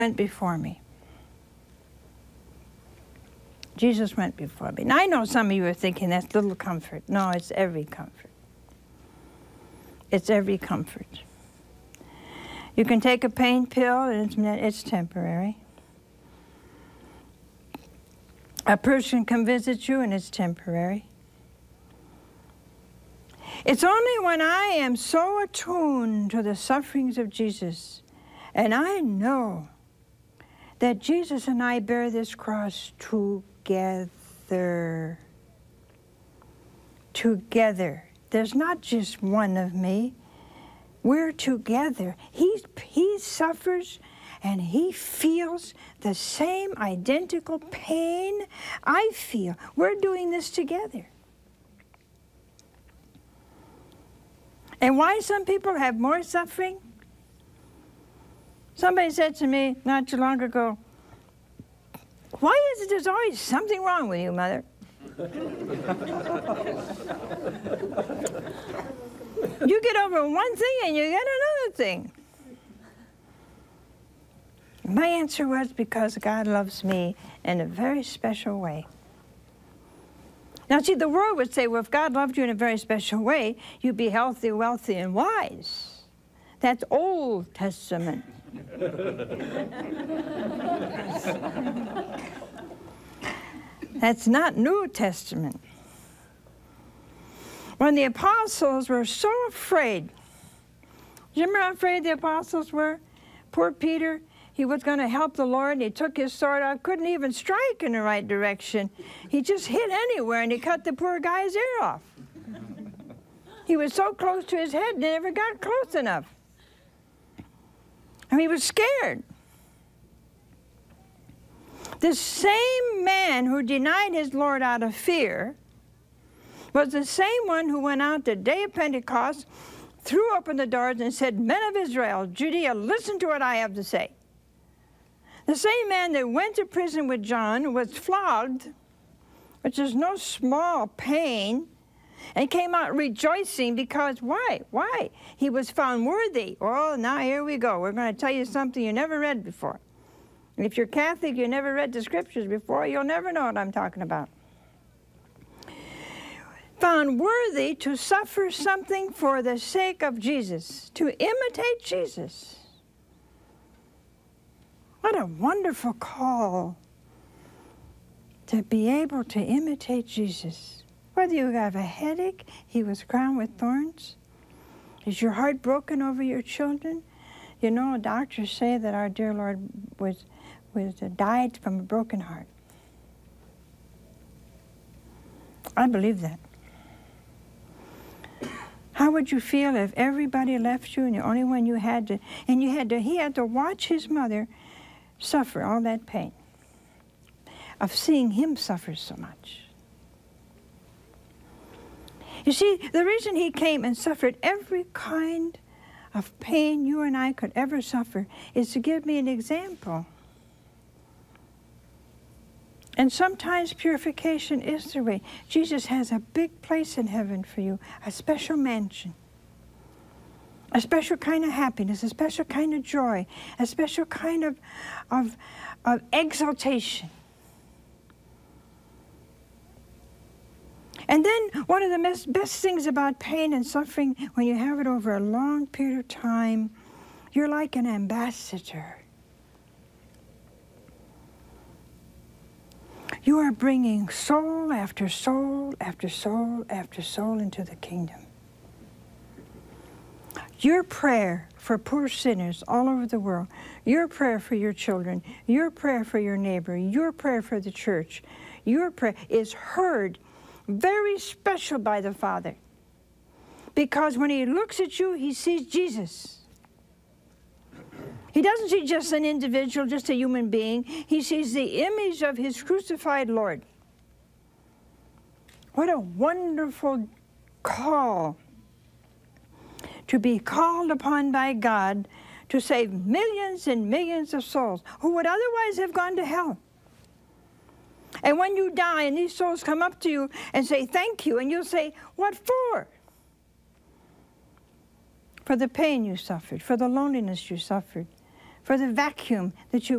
went before me. Jesus went before me. Now, I know some of you are thinking that's little comfort. No, it's every comfort. It's every comfort. You can take a pain pill, and it's temporary. A person can visit you, and it's temporary. It's only when I am so attuned to the sufferings of Jesus, and I know that Jesus and I bear this cross together. Together. There's not just one of me. We're together. He suffers and he feels the same identical pain I feel. We're doing this together. And why some people have more suffering? Somebody said to me not too long ago, "Why is it there's always something wrong with you, Mother?" You get over one thing and you get another thing. My answer was, because God loves me in a very special way. Now, see, the world would say, well, if God loved you in a very special way, you'd be healthy, wealthy, and wise. That's Old Testament. That's not New Testament. When the apostles were so afraid, do you remember how afraid the apostles were? Poor Peter, he was going to help the Lord, and he took his sword out, couldn't even strike in the right direction. He just hit anywhere, and he cut the poor guy's ear off. He was so close to his head, and never got close enough. And he was scared. The same man who denied his Lord out of fear was the same one who went out the day of Pentecost, threw open the doors and said, "Men of Israel, Judea, listen to what I have to say." The same man that went to prison with John was flogged, which is no small pain, and came out rejoicing because, why? Why? He was found worthy. Oh, now here we go. We're going to tell you something you never read before. And if you're Catholic, you never read the scriptures before, you'll never know what I'm talking about. Found worthy to suffer something for the sake of Jesus, to imitate Jesus. What a wonderful call to be able to imitate Jesus. Whether you have a headache, he was crowned with thorns. Is your heart broken over your children? You know, doctors say that our dear Lord died from a broken heart. I believe that. How would you feel if everybody left you and the only one you had to, and he had to watch his mother suffer all that pain of seeing him suffer so much? You see, the reason he came and suffered every kind of pain you and I could ever suffer is to give me an example. And sometimes purification is the way. Jesus has a big place in heaven for you, a special mansion, a special kind of happiness, a special kind of joy, a special kind of exaltation. And then one of the best things about pain and suffering, when you have it over a long period of time, you're like an ambassador. You are bringing soul after soul after soul after soul into the kingdom. Your prayer for poor sinners all over the world, your prayer for your children, your prayer for your neighbor, your prayer for the church, your prayer is heard very special by the Father. Because when he looks at you, he sees Jesus. He doesn't see just an individual, just a human being. He sees the image of his crucified Lord. What a wonderful call to be called upon by God to save millions and millions of souls who would otherwise have gone to hell. And when you die and these souls come up to you and say thank you, and you'll say, what for? For the pain you suffered, for the loneliness you suffered, for the vacuum that you